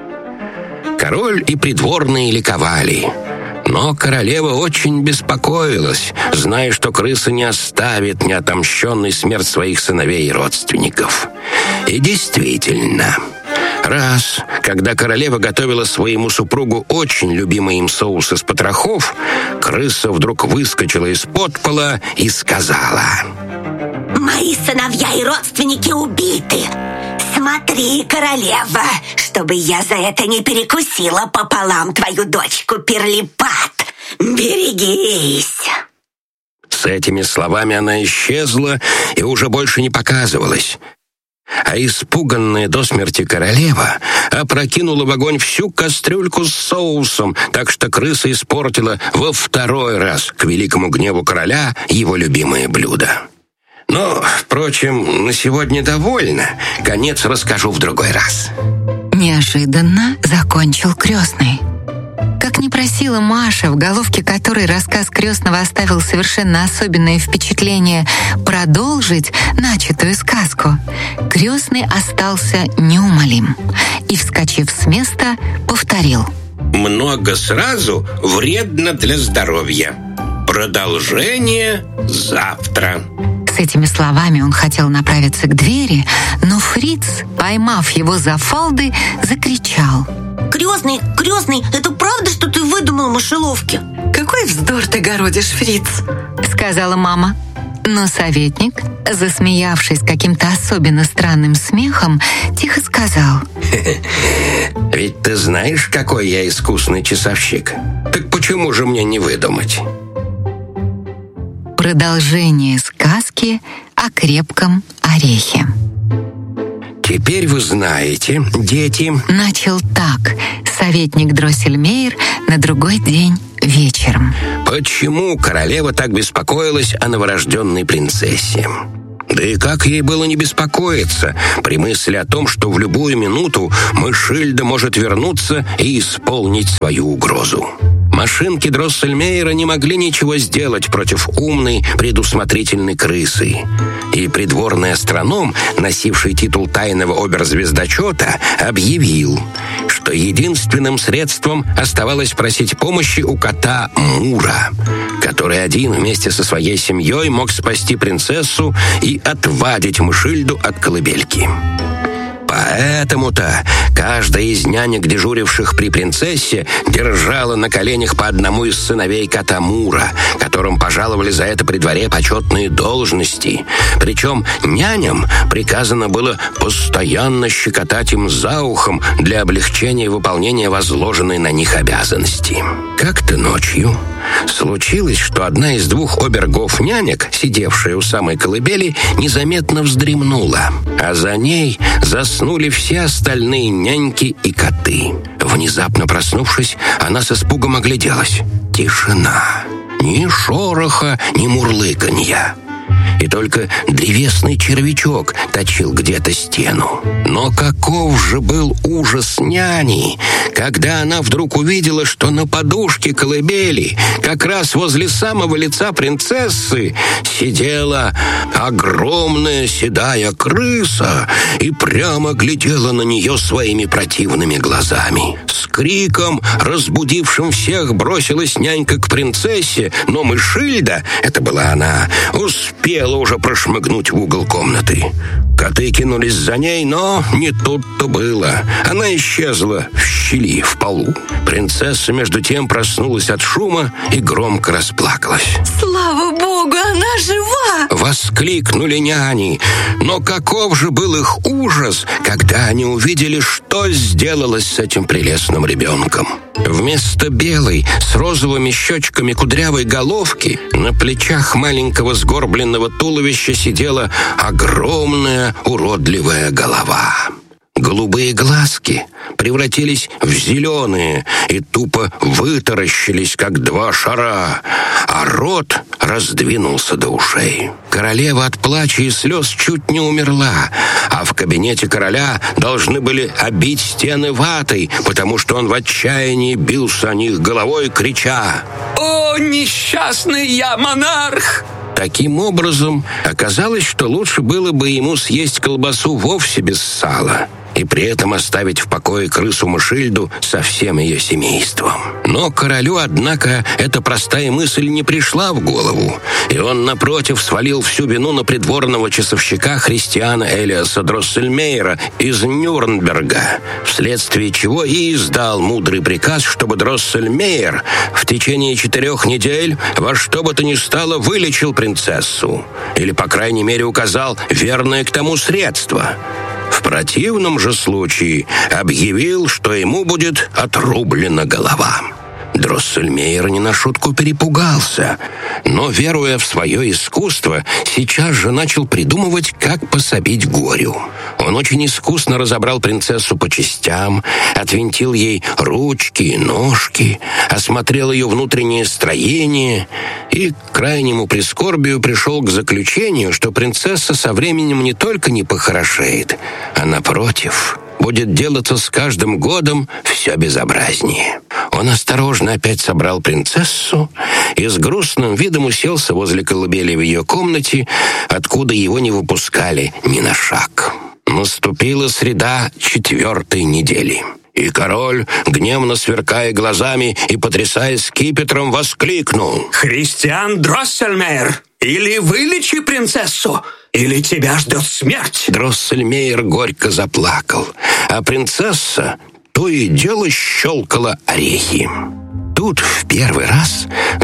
Король и придворные ликовали, но королева очень беспокоилась, зная, что крыса не оставит неотомщенной смерть своих сыновей и родственников. И действительно, раз, когда королева готовила своему супругу очень любимый им соус из потрохов, крыса вдруг выскочила из-под пола и сказала: «Мои сыновья и родственники убиты. Смотри, королева, чтобы я за это не перекусила пополам твою дочку Перлипат. Берегись!» С этими словами она исчезла и уже больше не показывалась. А испуганная до смерти королева опрокинула в огонь всю кастрюльку с соусом, так что крыса испортила во второй раз, к великому гневу короля, его любимое блюдо. Но, впрочем, на сегодня довольно. Конец расскажу в другой раз. Неожиданно закончил крестный. Как ни просила Маша, в головке которой рассказ крестного оставил совершенно особенное впечатление, продолжить начатую сказку, крестный остался неумолим и, вскочив с места, повторил: «Много сразу вредно для здоровья. Продолжение завтра». С этими словами он хотел направиться к двери, но Фриц, поймав его за фалды, закричал: «Крестный, крестный, это правда, что ты выдумал мышеловки?» «Какой вздор ты городишь, Фриц!» — сказала мама. Но советник, засмеявшись каким-то особенно странным смехом, тихо сказал: «Ведь ты знаешь, какой я искусный часовщик. Так почему же мне не выдумать?» Продолжение сказки сказки о крепком орехе. «Теперь вы знаете, дети...» Начал так советник Дроссельмейр на другой день вечером. «Почему королева так беспокоилась о новорожденной принцессе? Да и как ей было не беспокоиться при мысли о том, что в любую минуту Мышильда может вернуться и исполнить свою угрозу? Машинки Дроссельмейра не могли ничего сделать против умной, предусмотрительной крысы. И придворный астроном, носивший титул тайного оберзвездочета, объявил, что единственным средством оставалось просить помощи у кота Мура, который один вместе со своей семьей мог спасти принцессу и отвадить Мышильду от колыбельки. Поэтому-то каждая из нянек, дежуривших при принцессе, держала на коленях по одному из сыновей кота Мура, которым пожаловали за это при дворе почетные должности. Причем няням приказано было постоянно щекотать им за ухом для облегчения выполнения возложенной на них обязанности. Как-то ночью случилось, что одна из двух обергов нянек, сидевшая у самой колыбели, незаметно вздремнула, а за ней заснули все остальные няньки и коты. Внезапно проснувшись, она с испугом огляделась. Тишина. Ни шороха, ни мурлыканья. И только древесный червячок точил где-то стену. Но каков же был ужас няни, когда она вдруг увидела, что на подушке колыбели, как раз возле самого лица принцессы, сидела огромная седая крыса и прямо глядела на нее своими противными глазами. С криком, разбудившим всех, бросилась нянька к принцессе, но Мышильда, это была она, успела уже прошмыгнуть в угол комнаты. Коты кинулись за ней, но не тут-то было. Она исчезла в щели в полу. Принцесса, между тем, проснулась от шума и громко расплакалась. «Слава Богу, она жива!» Воскликнули няни. Но каков же был их ужас, когда они увидели, что сделалось с этим прелестным ребенком. Вместо белой, с розовыми щечками кудрявой головки, на плечах маленького сгорбленного туловища сидела огромная уродливая голова. Голубые глазки превратились в зеленые и тупо вытаращились, как два шара, а рот раздвинулся до ушей. Королева от плача и слез чуть не умерла, а в кабинете короля должны были обить стены ватой, потому что он в отчаянии бился о них головой, крича: «О, несчастный я монарх!» Таким образом, оказалось, что лучше было бы ему съесть колбасу вовсе без сала и при этом оставить в покое крысу Мышильду со всем ее семейством. Но королю, однако, эта простая мысль не пришла в голову, и он, напротив, свалил всю вину на придворного часовщика Христиана Элиаса Дроссельмейра из Нюрнберга, вследствие чего и издал мудрый приказ, чтобы Дроссельмейр в течение четырех недель во что бы то ни стало вылечил принцессу, или, по крайней мере, указал верное к тому средство. В противном же случае объявил, что ему будет отрублена голова. Дроссельмейр не на шутку перепугался, но, веруя в свое искусство, сейчас же начал придумывать, как пособить горю. Он очень искусно разобрал принцессу по частям, отвинтил ей ручки и ножки, осмотрел ее внутреннее строение и, к крайнему прискорбию, пришел к заключению, что принцесса со временем не только не похорошеет, а, напротив, будет делаться с каждым годом все безобразнее. Он осторожно опять собрал принцессу и с грустным видом уселся возле колыбели в ее комнате, откуда его не выпускали ни на шаг. Наступила среда четвертой недели, и король, гневно сверкая глазами и потрясая скипетром, воскликнул: «Христиан Дроссельмейр, или вылечи принцессу, или тебя ждет смерть!» Дроссельмейр горько заплакал, а принцесса то и дело щелкала орехи. Тут в первый раз за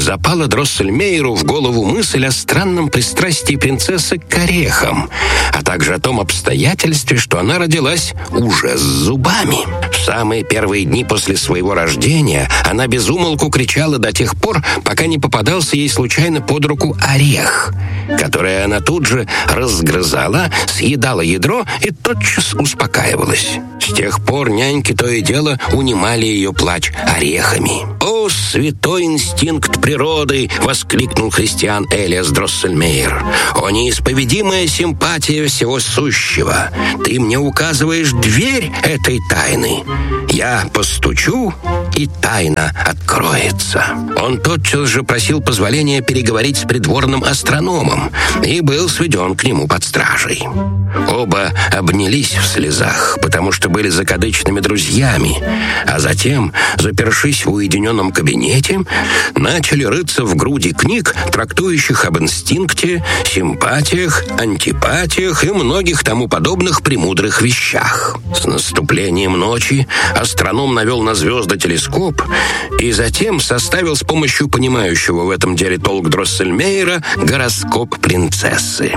запала Дроссельмейеру в голову мысль о странном пристрастии принцессы к орехам, а также о том обстоятельстве, что она родилась уже с зубами. В самые первые дни после своего рождения она без умолку кричала до тех пор, пока не попадался ей случайно под руку орех, который она тут же разгрызала, съедала ядро и тотчас успокаивалась. С тех пор няньки то и дело унимали ее плач орехами. «О, святой инстинкт природы!» — воскликнул христиан Элиас Дроссельмейер. «О, неисповедимая симпатия всего сущего! Ты мне указываешь дверь этой тайны. Я постучу, и тайна откроется». Он тотчас же просил позволения переговорить с придворным астрономом и был сведен к нему под стражей. Оба обнялись в слезах, потому что были закадычными друзьями, а затем, запершись в уединенном кабинете, начали рыться в груди книг, трактующих об инстинкте, симпатиях, антипатиях и многих тому подобных премудрых вещах. С наступлением ночи астроном навел на звезды телескоп и затем составил с помощью понимающего в этом деле толк Дроссельмейера гороскоп принцессы.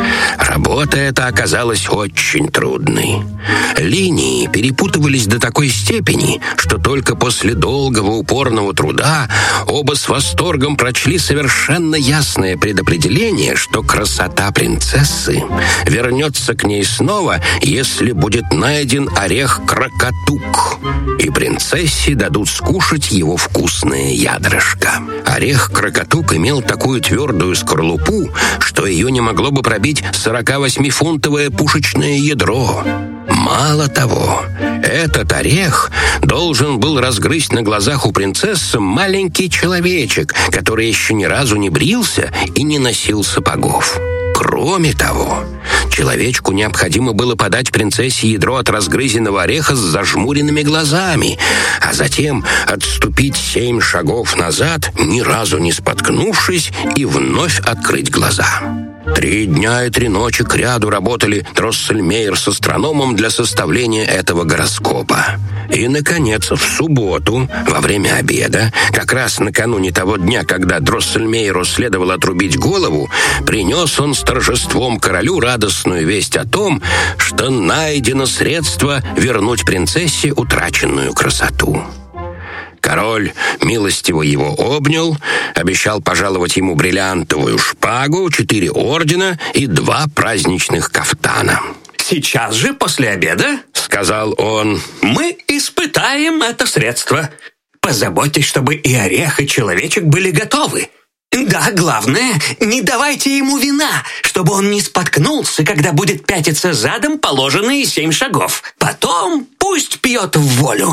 Работа эта оказалась очень трудной. Линии перепутывались до такой степени, что только после долгого упорного труда оба с восторгом прочли совершенно ясное предопределение, что красота принцессы вернется к ней снова, если будет найден орех крокотук, и принцессе дадут скушать его вкусное ядрышко. Орех крокотук имел такую твердую скорлупу, что ее не могло бы пробить сорокавосьмифунтовое пушечное ядро. Мало того, этот орех должен был разгрызть на глазах у принцессы маленький человечек, который еще ни разу не брился и не носил сапогов. Кроме того, человечку необходимо было подать принцессе ядро от разгрызенного ореха с зажмуренными глазами, а затем отступить семь шагов назад, ни разу не споткнувшись, и вновь открыть глаза. Три дня и три ночи кряду работали Дроссельмейер с астрономом для составления этого гороскопа. И, наконец, в субботу, во время обеда, как раз накануне того дня, когда Дроссельмейеру следовало отрубить голову, принес он с торжеством королю радостную весть о том, что найдено средство вернуть принцессе утраченную красоту. Король милостиво его обнял, обещал пожаловать ему бриллиантовую шпагу, четыре ордена и два праздничных кафтана. «Сейчас же, после обеда, — сказал он, — мы испытаем это средство. Позаботьтесь, чтобы и орех, и человечек были готовы. Да, главное, не давайте ему вина, чтобы он не споткнулся, когда будет пятиться задом положенные семь шагов. Потом пусть пьет в волю».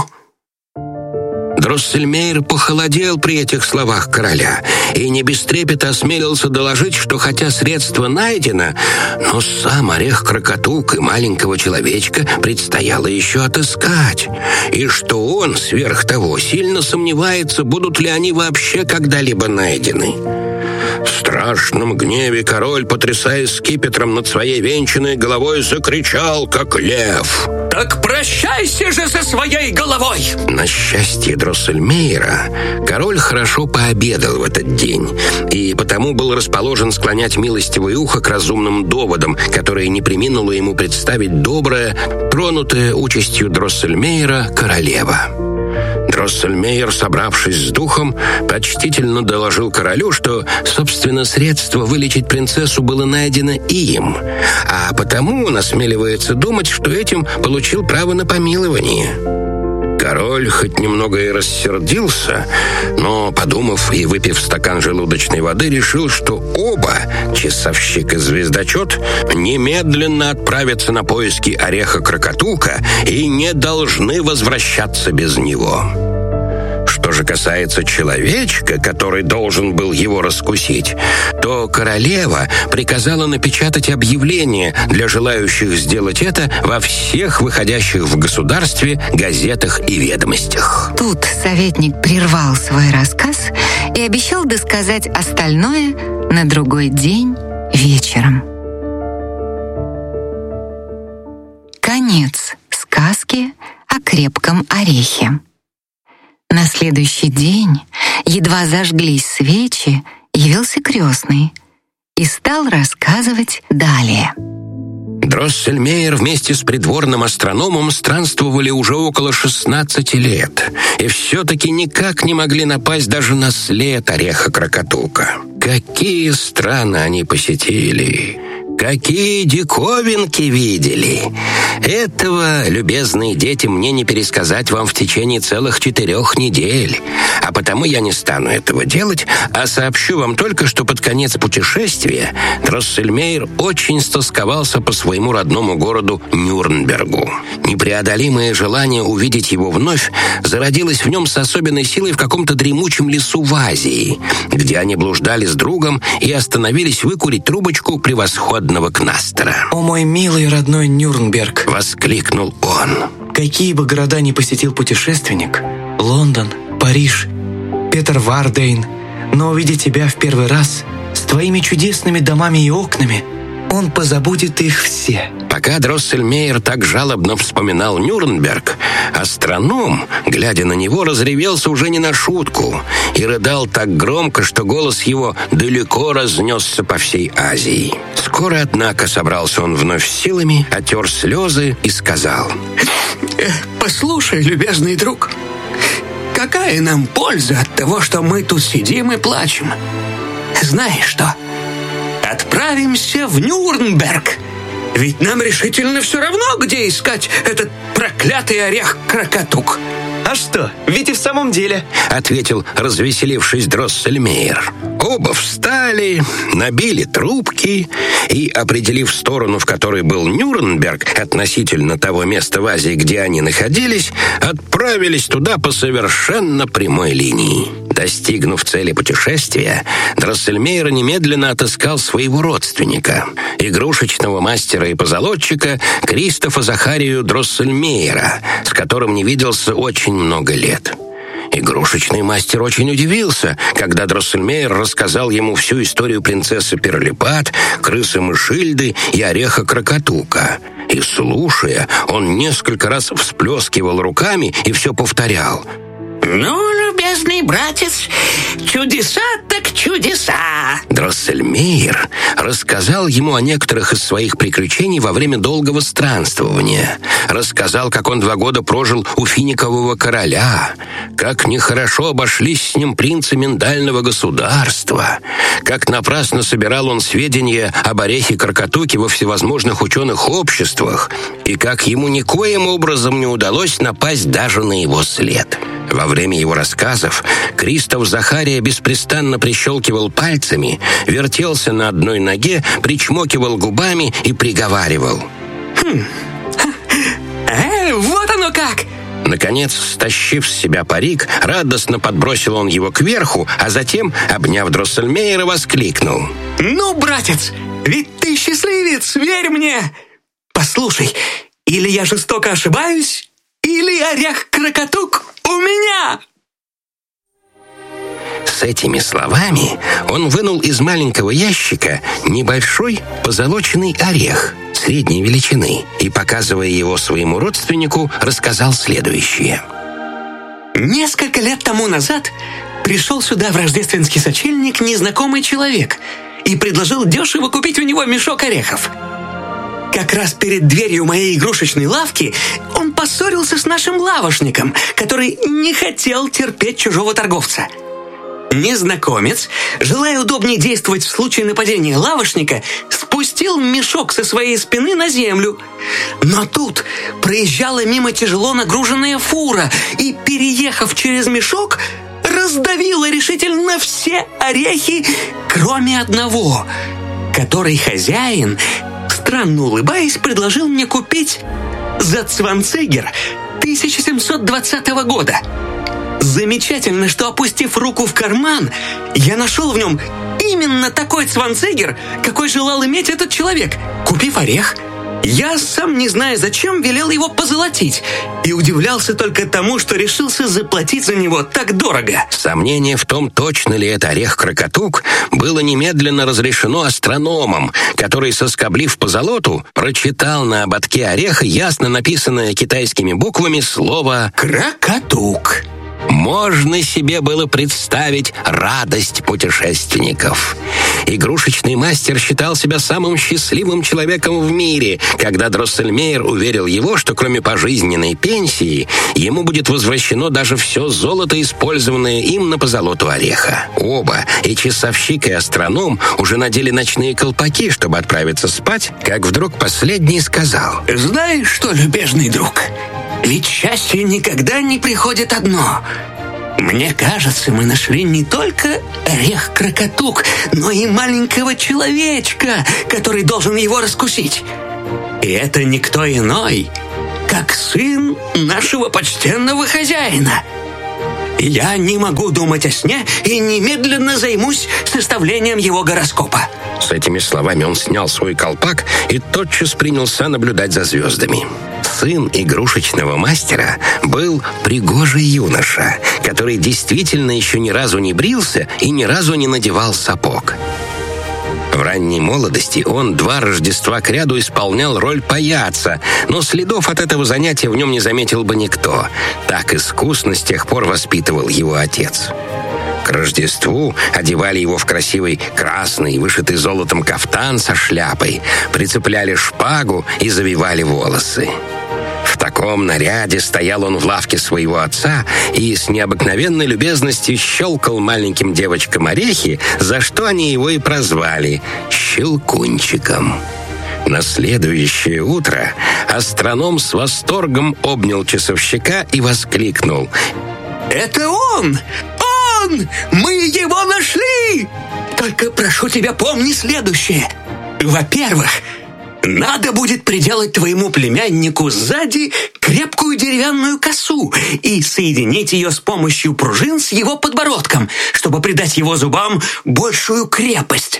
Дроссельмейер похолодел при этих словах короля и не без трепета осмелился доложить, что хотя средство найдено, но сам орех крокотук и маленького человечка предстояло еще отыскать, и что он, сверх того, сильно сомневается, будут ли они вообще когда-либо найдены. В страшном гневе король, потрясая скипетром над своей венчанной головой, закричал, как лев: «Так прощайся же со своей головой!» На счастье Дроссельмейера король хорошо пообедал в этот день и потому был расположен склонять милостивое ухо к разумным доводам, которые не преминула ему представить добрая, тронутая участью Дроссельмейера королева. Дроссельмейер, собравшись с духом, почтительно доложил королю, что, собственно, средство вылечить принцессу было найдено им, а потому он осмеливается думать, что этим получил право на помилование. Король хоть немного и рассердился, но, подумав и выпив стакан желудочной воды, решил, что оба, часовщик и звездочет, немедленно отправятся на поиски ореха крокотука и не должны возвращаться без него. Что же касается человечка, который должен был его раскусить, то королева приказала напечатать объявление для желающих сделать это во всех выходящих в государстве газетах и ведомостях. Тут советник прервал свой рассказ и обещал досказать остальное на другой день вечером. Конец сказки о крепком орехе. На следующий день едва зажглись свечи, явился крестный и стал рассказывать далее. Дроссельмейер вместе с придворным астрономом странствовали уже около шестнадцати лет, и все-таки никак не могли напасть даже на след ореха Крокотука. Какие страны они посетили! Какие диковинки видели! Этого, любезные дети, мне не пересказать вам в течение целых четырех недель. А потому я не стану этого делать, а сообщу вам только, что под конец путешествия Дроссельмейер очень стосковался по своему родному городу Нюрнбергу. Непреодолимое желание увидеть его вновь зародилось в нем с особенной силой в каком-то дремучем лесу в Азии, где они блуждали с другом и остановились выкурить трубочку превосходного кнастера. «О, мой милый родной Нюрнберг!» — воскликнул он. «Какие бы города ни посетил путешественник — Лондон, Париж, Петер Вардейн, но увидя тебя в первый раз с твоими чудесными домами и окнами, он позабудет их все». Пока Дроссельмейер так жалобно вспоминал Нюрнберг, астроном, глядя на него, разревелся уже не на шутку и рыдал так громко, что голос его далеко разнесся по всей Азии. Скоро, однако, собрался он вновь с силами, отер слезы и сказал: «Послушай, любезный друг, какая нам польза от того, что мы тут сидим и плачем? Знаешь что? Отправимся в Нюрнберг. Ведь нам решительно все равно, где искать этот проклятый орех Крокотук». «А что, ведь и в самом деле», — ответил, развеселившись, Дроссельмейер. Оба встали, набили трубки и, определив сторону, в которой был Нюрнберг, относительно того места в Азии, где они находились, отправились туда по совершенно прямой линии. Достигнув цели путешествия, Дроссельмейер немедленно отыскал своего родственника, игрушечного мастера и позолотчика Кристофа Захарию Дроссельмейера, с которым не виделся очень много лет. Игрушечный мастер очень удивился, когда Дроссельмейер рассказал ему всю историю принцессы Перлипат, крысы Мышильды и ореха Крокотука. И, слушая, он несколько раз всплескивал руками и все повторял: «Ну, любезный братец, чудеса так чудеса!» Дроссельмейер рассказал ему о некоторых из своих приключений во время долгого странствования. Рассказал, как он два года прожил у финикового короля, как нехорошо обошлись с ним принцы миндального государства, как напрасно собирал он сведения об орехе Крокотуке во всевозможных ученых обществах, и как ему никоим образом не удалось напасть даже на его след. Во время его рассказов Кристоф Захария беспрестанно прищелкивал пальцами, вертелся на одной ноге, причмокивал губами и приговаривал: «Хм, э, вот оно как!» Наконец, стащив с себя парик, радостно подбросил он его кверху, а затем, обняв Дроссельмейера, воскликнул: «Ну, братец, ведь ты счастливец, верь мне! Послушай, или я жестоко ошибаюсь, или орех Крокотук у меня!» С этими словами он вынул из маленького ящика небольшой позолоченный орех средней величины и, показывая его своему родственнику, рассказал следующее. «Несколько лет тому назад пришел сюда в рождественский сочельник незнакомый человек и предложил дешево купить у него мешок орехов. Как раз перед дверью моей игрушечной лавки он поссорился с нашим лавошником, который не хотел терпеть чужого торговца. Незнакомец, желая удобнее действовать в случае нападения лавошника, спустил мешок со своей спины на землю. Но тут проезжала мимо тяжело нагруженная фура и, переехав через мешок, раздавила решительно все орехи, кроме одного, который хозяин, странно улыбаясь, предложил мне купить за цванцигер тысяча семьсот двадцатого года. Замечательно, что, опустив руку в карман, я нашел в нем именно такой цванцигер, какой желал иметь этот человек. Купив орех, я, сам не зная зачем, велел его позолотить и удивлялся только тому, что решился заплатить за него так дорого. Сомнение в том, точно ли это орех Крокотук, было немедленно разрешено астрономом, который, соскоблив позолоту, прочитал на ободке ореха ясно написанное китайскими буквами слово «Крокотук». Можно себе было представить радость путешественников. Игрушечный мастер считал себя самым счастливым человеком в мире, когда Дроссельмейр уверил его, что кроме пожизненной пенсии ему будет возвращено даже все золото, использованное им на позолоту ореха. Оба, и часовщик, и астроном, уже надели ночные колпаки, чтобы отправиться спать, как вдруг последний сказал: «Знаешь что, любезный друг, ведь счастье никогда не приходит одно. Мне кажется, мы нашли не только орех Крокотук, но и маленького человечка, который должен его раскусить. И это никто иной, как сын нашего почтенного хозяина. Я не могу думать о сне и немедленно займусь составлением его гороскопа». С этими словами он снял свой колпак и тотчас принялся наблюдать за звездами. Сын игрушечного мастера был пригожий юноша, который действительно еще ни разу не брился и ни разу не надевал сапог. В ранней молодости он два Рождества кряду исполнял роль паяца, но следов от этого занятия в нем не заметил бы никто. Так искусно с тех пор воспитывал его отец. К Рождеству одевали его в красивый красный, вышитый золотом кафтан со шляпой, прицепляли шпагу и завивали волосы. В таком наряде стоял он в лавке своего отца и с необыкновенной любезностью щелкал маленьким девочкам орехи, за что они его и прозвали Щелкунчиком. На следующее утро астроном с восторгом обнял часовщика и воскликнул: «Это он! Он! Мы его нашли! Только прошу тебя, помни следующее. Во-первых, надо будет приделать твоему племяннику сзади крепкую деревянную косу и соединить ее с помощью пружин с его подбородком, чтобы придать его зубам большую крепость.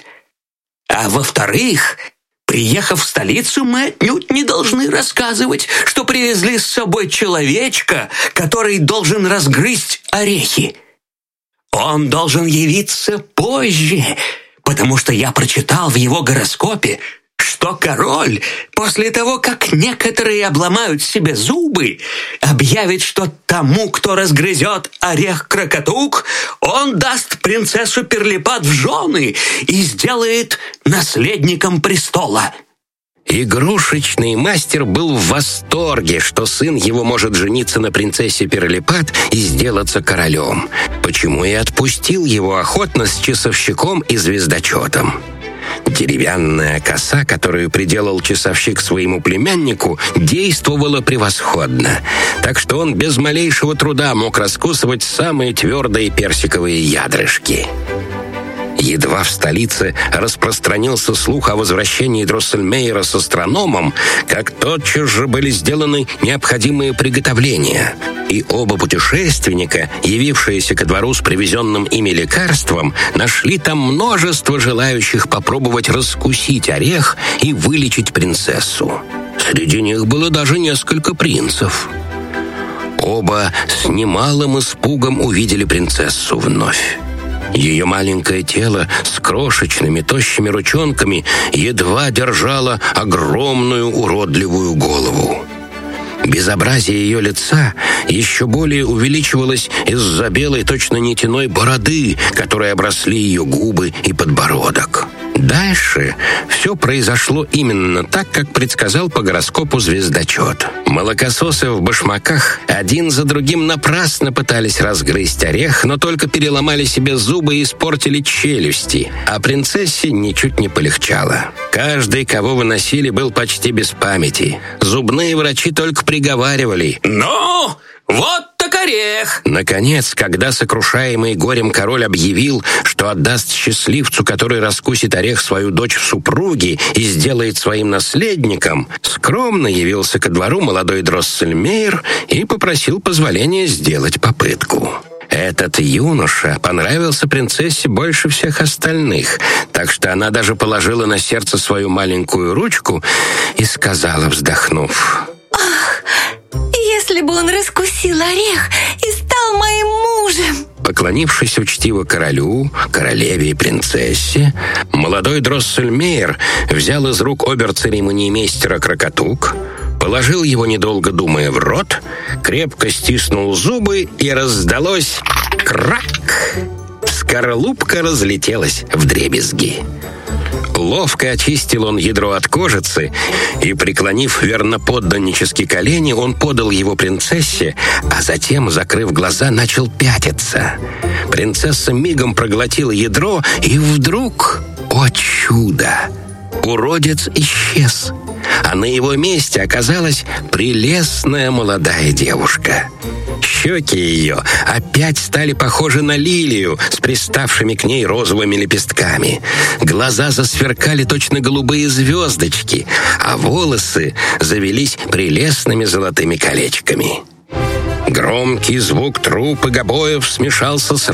А во-вторых, приехав в столицу, мы отнюдь не должны рассказывать, что привезли с собой человечка, который должен разгрызть орехи. Он должен явиться позже, потому что я прочитал в его гороскопе, что король, после того, как некоторые обломают себе зубы, объявит, что тому, кто разгрызет орех Крокотук, он даст принцессу Перлипат в жены и сделает наследником престола». Игрушечный мастер был в восторге, что сын его может жениться на принцессе Перлипат и сделаться королем, почему и отпустил его охотно с часовщиком и звездочетом. Деревянная коса, которую приделал часовщик своему племяннику, действовала превосходно, так что он без малейшего труда мог раскусывать самые твердые персиковые ядрышки. Едва в столице распространился слух о возвращении Дроссельмейра с астрономом, как тотчас же были сделаны необходимые приготовления, и оба путешественника, явившиеся ко двору с привезенным ими лекарством, нашли там множество желающих попробовать раскусить орех и вылечить принцессу. Среди них было даже несколько принцев. Оба с немалым испугом увидели принцессу вновь. Ее маленькое тело с крошечными тощими ручонками едва держало огромную уродливую голову. Безобразие ее лица еще более увеличивалось из-за белой точно нитяной бороды, которой обросли ее губы и подбородок. Дальше все произошло именно так, как предсказал по гороскопу звездочет. Молокососы в башмаках один за другим напрасно пытались разгрызть орех, но только переломали себе зубы и испортили челюсти, а принцессе ничуть не полегчало. Каждый, кого выносили, был почти без памяти. Зубные врачи только приговаривали: «Ну, вот так орех!» Наконец, когда сокрушаемый горем король объявил, что отдаст счастливцу, который раскусит орех, свою дочь в супруги и сделает своим наследником, скромно явился ко двору молодой Дроссельмейр и попросил позволения сделать попытку. Этот юноша понравился принцессе больше всех остальных, так что она даже положила на сердце свою маленькую ручку и сказала, вздохнув: «Ах, если бы он раскусил орех и стал моим мужем!» Поклонившись учтиво королю, королеве и принцессе, молодой Дроссельмейр взял из рук обер-церемониймейстера Крокотук, положил его, недолго думая, в рот, крепко стиснул зубы, и раздалось крак. Скорлупка разлетелась вдребезги. Ловко очистил он ядро от кожицы, и, преклонив верноподданнически колени, он подал его принцессе, а затем, закрыв глаза, начал пятиться. Принцесса мигом проглотила ядро, и вдруг, о чудо, уродец исчез, а на его месте оказалась прелестная молодая девушка. Щеки ее опять стали похожи на лилию с приставшими к ней розовыми лепестками. Глаза засверкали точно голубые звездочки, а волосы завелись прелестными золотыми колечками. Громкий звук труб и гобоев смешался с